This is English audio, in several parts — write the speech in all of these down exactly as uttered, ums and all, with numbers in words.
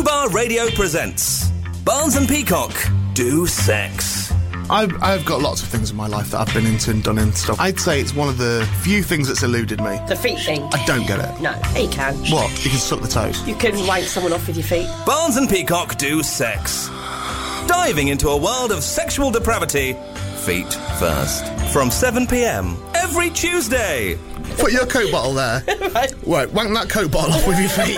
Fubar Radio presents Barnes and Peacock Do Sex. I've, I've got lots of things in my life that I've been into and done and stuff. I'd say it's one of the few things that's eluded me. The feet thing. I don't get it. No, you can. What? You can suck the toes? You can wank someone off with your feet. Barnes and Peacock Do Sex. Diving into a world of sexual depravity, feet first. From seven p.m. every Tuesday. Put your Coke bottle there. Right. Wait, wank that Coke bottle off with your feet.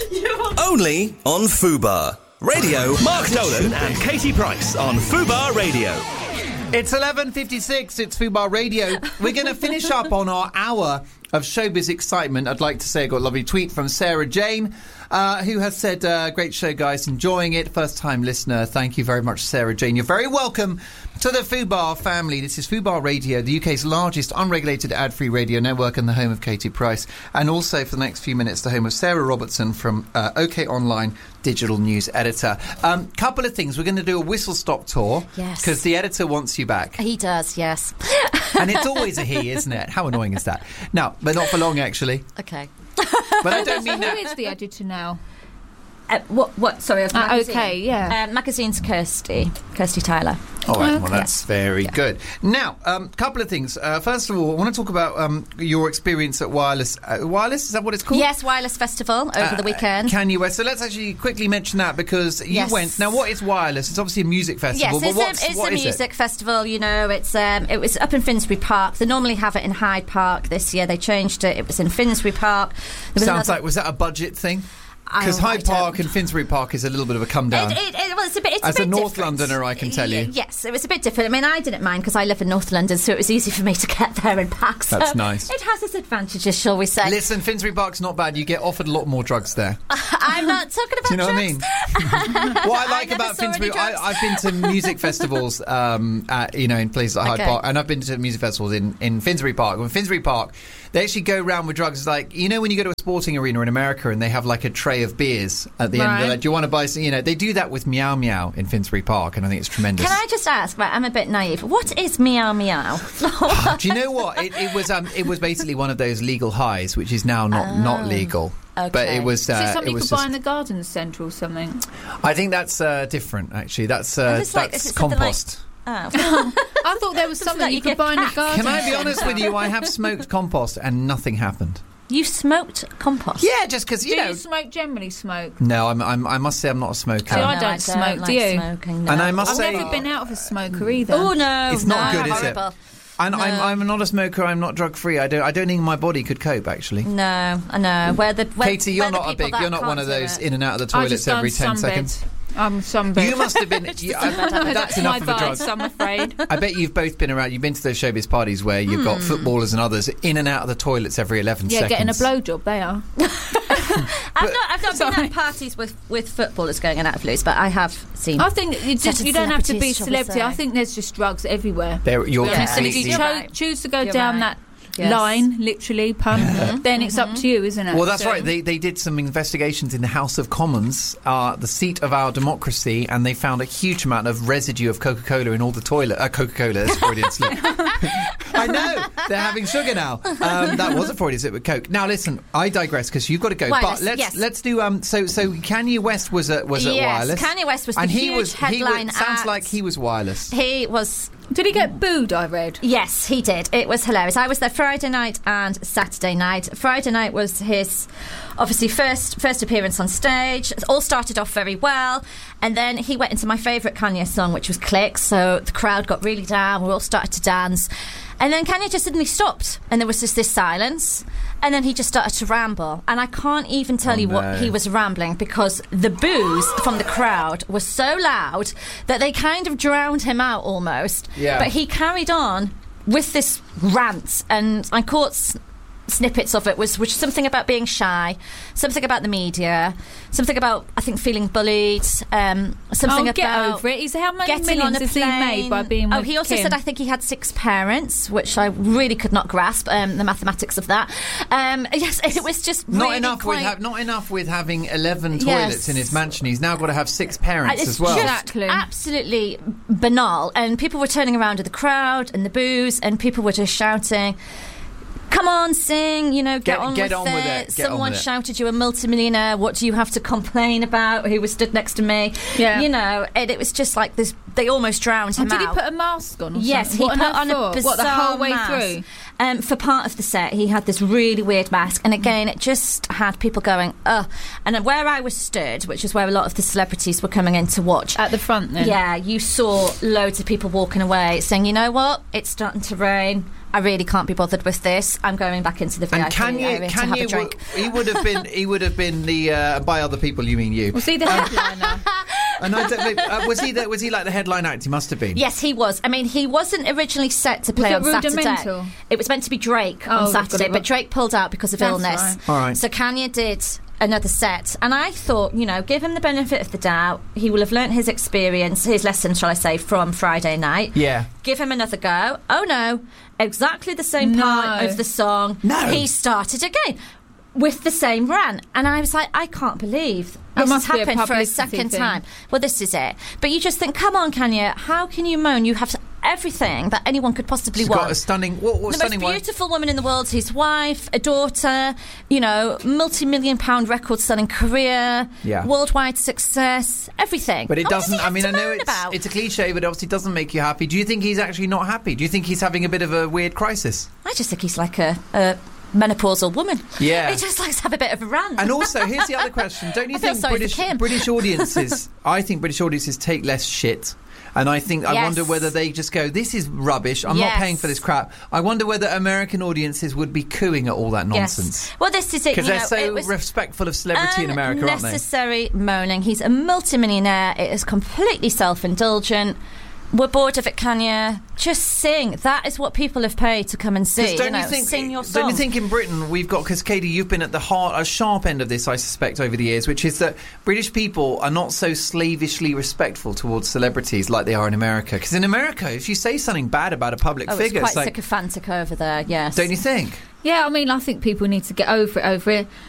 Only on Fubar Radio. Mark Nolan and Katie Price on Fubar Radio. It's eleven fifty-six, it's Fubar Radio. We're going to finish up on our hour of showbiz excitement. I'd like to say I got a lovely tweet from Sarah Jane, uh, who has said, uh, great show, guys, enjoying it. First-time listener. Thank you very much, Sarah Jane. You're very welcome to the Fubar family. This is Fubar Radio, the U K's largest unregulated ad-free radio network and the home of Katie Price. And also, for the next few minutes, the home of Sarah Robertson from uh, OK Online, digital news editor. Um, couple of things. We're going to do a whistle-stop tour. Yes. Because the editor wants you back. He does, yes. And it's always a he, isn't it? How annoying is that? No, but not for long, actually. Okay. But I don't mean Who that. is the editor now? Uh, what? What? Sorry, of the Uh, magazine? okay, yeah. Uh, magazine's Kirsty. Kirsty Tyler. All right, well, Okay. that's very Yeah. good. Now, a um, couple of things. Uh, first of all, I want to talk about um, your experience at Wireless. Uh, Wireless, is that what it's called? Yes, Wireless Festival over Uh, the weekend. Kanye West. So let's actually quickly mention that because you Yes. went. Now, what is Wireless? It's obviously a music festival. Yes, but it's, what's, a, it's what a is music it? festival. You know, it's um, it was up in Finsbury Park. They normally have it in Hyde Park. This year they changed it. It was in Finsbury Park. There was Sounds another- like, was that a budget thing? I- Because I Hyde don't- Park and Finsbury Park is a little bit of a come down. It, it, it, well, it's a bit, it's As a, a bit North different. Londoner, I can tell you. Y- Yes, it was a bit different. I mean, I didn't mind because I live in North London, so it was easy for me to get there in back. So That's nice. It has its advantages, shall we say? Listen, Finsbury Park's not bad. You get offered a lot more drugs there. I'm not talking about Do you know what I drugs. mean? What I like never about saw any Finsbury, I, drugs. I've been to music festivals, um, at, you know, in places like Hyde Okay. Park, and I've been to music festivals in, in Finsbury Park. In Finsbury Park, they actually go around with drugs. It's like, you know, when you go to a sporting arena in America and they have like a tray of beers at the end. Right. They're like, do you want to buy some? You know, they do that with Meow Meow in Finsbury Park, and I think it's tremendous. Can I just ask? Right, I'm a bit naive. What is meow meow? Do you know what? It, it was um, it was basically one of those legal highs, which is now not, not legal. But okay. it was. Uh, Is it something it you was could buy just- in the garden centre or something? I think that's uh, different. Actually, that's uh, Is this like- that's is it something like- compost. Oh. I thought there was something that you you could give buy in the cats. garden. Can I be honest with you? I have smoked compost and nothing happened. You smoked compost? Yeah, just because Do you you, know. smoke generally smoke? No, I'm, I'm. I must say I'm not a smoker. See, Oh, I no, don't smoke, do like you? Smoking, no. And I must I've say- never been out of a smoker either. Oh no, It's not no, good, is it? horrible. And I'm, No. I'm not a smoker. I'm not drug free. I don't. I don't think my body could cope. Actually, No, I know. Where the where, Katie, you're where the not a people big. that You're not one can't of do those it. in and out of the I toilets just go every on ten sunbed. seconds. I'm sunbed. You must have been. you, I, that's That's enough my of a drug. vice, I'm afraid. I bet you've both been around. You've been to those showbiz parties where you've got footballers and others in and out of the toilets every eleven Yeah, seconds. getting a blowjob, they are. I've not, I've not been Sorry. at parties with, with footballers going in and out of loose, but I have seen. I think you, just, Certain you don't have to be celebrities, shall we celebrity. say. I think there's just drugs everywhere. There, you're Yeah. And if completely. you You're cho- right. choose to go You're down right. that Yes. line, literally, pun, then it's up to you, isn't it? Well, that's So- right. They they did some investigations in the House of Commons, uh, the seat of our democracy, and they found a huge amount of residue of Coca-Cola in all the toilet. Uh, Coca-Cola, that's a Freudian slip. I know they're having sugar now. Um, that was a Freudian slip with Coke. Now, listen, I digress because you've got to go. Wireless, but let's yes. let's do. Um, so so Kanye West was at was at Yes, Wireless. Kanye West was the and he huge was he headline was, sounds act. like he was Wireless. He was. Did he get booed, I read? Yes, he did. It was hilarious. I was there Friday night and Saturday night. Friday night was his, obviously, first first appearance on stage. It all started off very well, and then he went into my favourite Kanye song, which was Click. So the crowd got really down. We all started to dance. And then Kanye just suddenly stopped, and there was just this silence. And then he just started to ramble. And I can't even tell Oh, you no. what he was rambling because the boos from the crowd was so loud that they kind of drowned him out almost. Yeah. But he carried on with this rant, and I caught s- snippets of it, was which something about being shy, something about the media, something about, I think, feeling bullied, um, something Oh, about... get over it. He's how many Getting on millions a has he plane. made by being with Oh, he also Kim? said I think he had six parents, which I really could not grasp um, the mathematics of that. Um, yes, it was just Not really enough quite... with ha- not enough with having eleven Yes. toilets in his mansion. He's now got to have six parents It's as well. just Exactly. absolutely banal. And people were turning around to the crowd and the boos, and people were just shouting. come on, sing, you know, get, Get- on, get with, on it. with it, get on Someone with it. shouted, you're a multimillionaire, what do you have to complain about? Who was stood next to me? Yeah. You know, and it was just like this, they almost drowned him And did he out. put a mask on? Or Yes, something? he What put earth on a for? bizarre What, the whole way mask. through? Um, for part of the set, he had this really weird mask, and again, it just had people going, ugh. And then where I was stood, which is where a lot of the celebrities were coming in to watch, At the front, then. yeah, you saw loads of people walking away saying, you know what, it's starting to rain. I really can't be bothered with this. I'm going back into the V I P And Kanye, area to have a Kanye, drink. w- he would have been, he would have been the uh, by other people. You mean you? Was he the headliner? And I don't, uh, was he? The, was he like the headline act? He must have been. Yes, he was. I mean, he wasn't originally set to play it on Saturday. Rudimental? It was meant to be Drake Oh, on they've got Saturday, it but right. Drake pulled out because of That's illness. right. All right. So Kanye did another set, and I thought, you know, give him the benefit of the doubt. He will have learnt his experience, his lesson, shall I say, from Friday night. Yeah. Give him another go. Oh no, exactly the same No. part of the song. No. He started again with the same rant, and I was like, I can't believe That this has must be a happened for a publicity second thing. time. Well, this is it. But you just think, come on, Kanye, how can you moan? You have everything that anyone could possibly He's want. got a stunning, what, what the stunning most wife? beautiful woman in the world, his wife, a daughter, you know, multi-million pound record-selling career, Yeah. worldwide success, everything. But it And what does he doesn't. I have mean, to I know moan it's about? it's a cliche, but obviously doesn't make you happy. Do you think he's actually not happy? Do you think he's having a bit of a weird crisis? I just think he's like a, a menopausal woman. Yeah. He just likes to have a bit of a rant. And also, here's the other question: don't you I feel think sorry for British Kim. British audiences? I think British audiences take less shit. And I think I Yes. wonder whether they just go, "This is rubbish. I'm not Yes. paying for this crap." I wonder whether American audiences would be cooing at all that nonsense Yes. Well, this is it. because you they're know, so it was respectful of celebrity in America, aren't they? unnecessary moaning. He's a multimillionaire. It is completely self-indulgent. We're bored of it, Kanye. Just sing. That is what people have paid to come and see. 'Cause don't you know, you think? sing your song. Don't you think in Britain we've got? Because Katie, you've been at the heart, a sharp end of this, I suspect, over the years, which is that British people are not so slavishly respectful towards celebrities like they are in America. Because in America, if you say something bad about a public Oh, figure, it's it's quite like, sycophantic over there. Yes. don't you think? Yeah, I mean, I think people need to get over it, over it.